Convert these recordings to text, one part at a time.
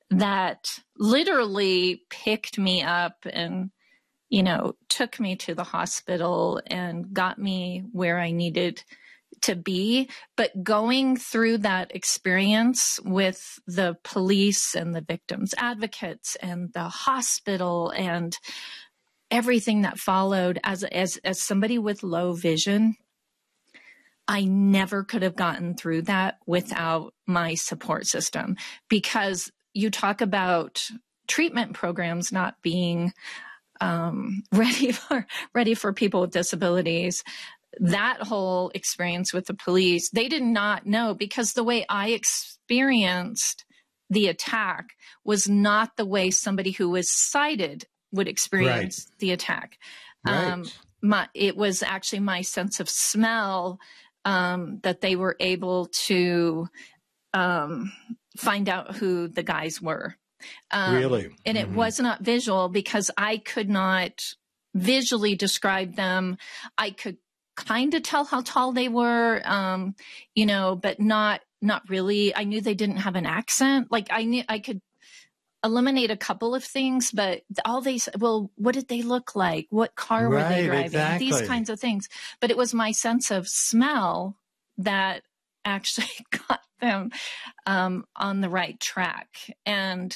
that literally picked me up and, took me to the hospital and got me where I needed to be. But going through that experience with the police and the victims advocates and the hospital and everything that followed, as somebody with low vision, I never could have gotten through that without my support system. Because you talk about treatment programs not being ready for people with disabilities. That whole experience with the police, they did not know, because the way I experienced the attack was not the way somebody who was sighted would experience the attack. Right. It was actually my sense of smell that they were able to find out who the guys were. Really? And it was not visual, because I could not visually describe them. I could kind of tell how tall they were, but not really. I knew they didn't have an accent. Like I knew I could eliminate a couple of things, but all they said, well, what did they look like? What car were they driving? Exactly. These kinds of things. But it was my sense of smell that actually got them on the right track. And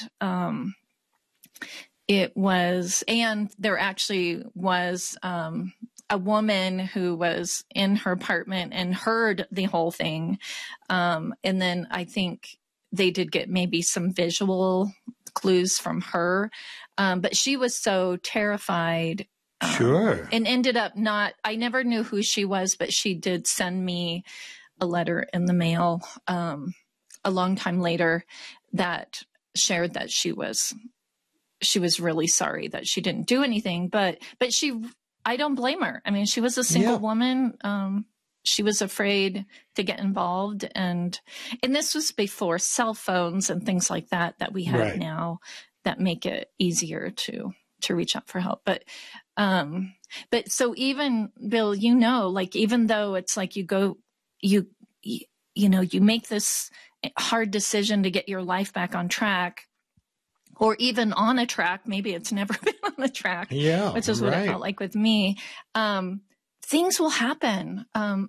there actually was a woman who was in her apartment and heard the whole thing. And then I think they did get maybe some visual clues from her. But she was so terrified. Sure. And ended up I never knew who she was, but she did send me a letter in the mail a long time later that shared that she was really sorry that she didn't do anything, but I don't blame her. I mean, she was a single woman. She was afraid to get involved, and this was before cell phones and things like that we have now that make it easier to reach out for help. But so even Bill, like, even though it's like you make this hard decision to get your life back on track, or even on a track, maybe it's never been on a track, which is what it felt like with me. Things will happen. But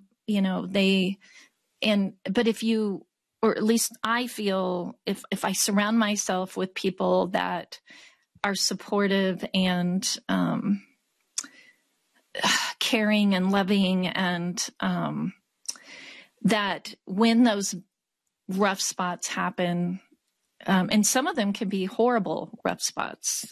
if you, or at least I feel, if I surround myself with people that are supportive and caring and loving, and that when those rough spots happen, and some of them can be horrible rough spots,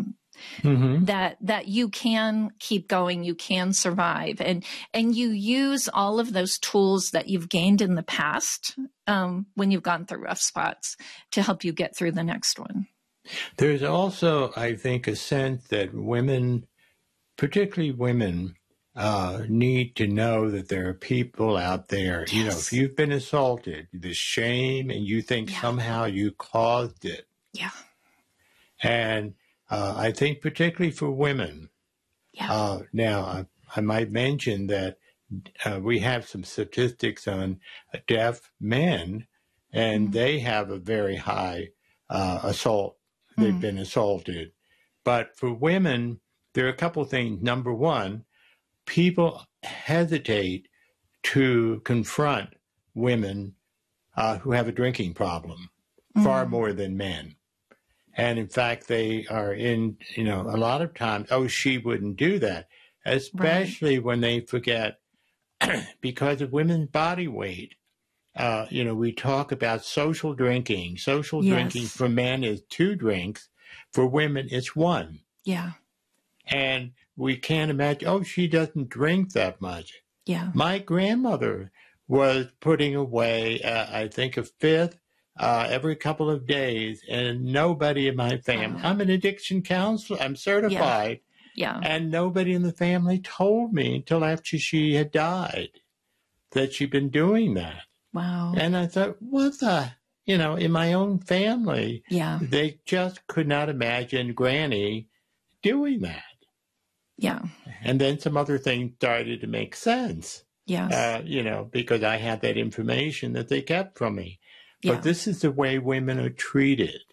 that you can keep going, you can survive, and you use all of those tools that you've gained in the past when you've gone through rough spots to help you get through the next one. There's also, I think, a sense that women, particularly women, need to know that there are people out there. Yes. If you've been assaulted, the shame, and you think somehow you caused it. Yeah. And I think particularly for women. Yeah. Now, I might mention that we have some statistics on deaf men, and they have a very high assault. They've been assaulted. But for women, there are a couple of things. Number one, people hesitate to confront women who have a drinking problem far more than men. And in fact, they are in, a lot of times, she wouldn't do that, especially when they forget because of women's body weight. We talk about social drinking. Social drinking for men is 2 drinks. For women, it's 1. Yeah. And we can't imagine, she doesn't drink that much. Yeah. My grandmother was putting away, I think, a fifth every couple of days, and nobody in my family, I'm an addiction counselor, I'm certified. Yeah. And nobody in the family told me until after she had died that she'd been doing that. Wow. And I thought, what the, in my own family, they just could not imagine Granny doing that. Yeah. And then some other things started to make sense. Yes. Because I had that information that they kept from me. But this is the way women are treated.